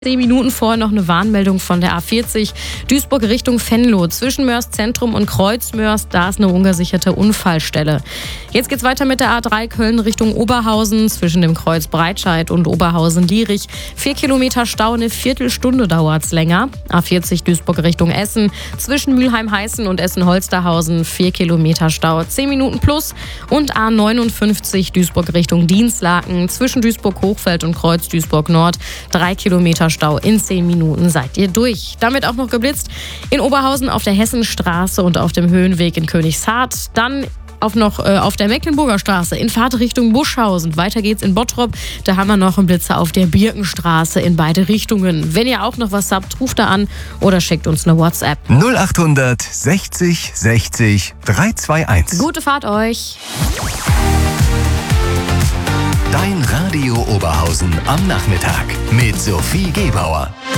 10 Minuten vorher noch eine Warnmeldung von der A40 Duisburg Richtung Venlo. Zwischen Mörs Zentrum und Kreuzmörs, da ist eine ungesicherte Unfallstelle. Jetzt geht's weiter mit der A3 Köln Richtung Oberhausen. Zwischen dem Kreuz Breitscheid und Oberhausen-Lierich 4 Kilometer Stau, eine Viertelstunde dauert's länger. A40 Duisburg Richtung Essen. Zwischen Mülheim-Heißen und Essen-Holsterhausen 4 Kilometer Stau, 10 Minuten plus. Und A59 Duisburg Richtung Dinslaken. Zwischen Duisburg-Hochfeld und Kreuz Duisburg-Nord 3 Kilometer Stau, in 10 Minuten seid ihr durch. Damit auch noch geblitzt in Oberhausen auf der Hessenstraße und auf dem Höhenweg in Königshardt. Dann auf der Mecklenburger Straße in Fahrtrichtung Buschhausen. Weiter geht's in Bottrop. Da haben wir noch einen Blitzer auf der Birkenstraße in beide Richtungen. Wenn ihr auch noch was habt, ruft da an oder schickt uns eine WhatsApp. 0800 60 60 321. Gute Fahrt euch. Dein Radio Oberhausen am Nachmittag mit Sophie Gebauer.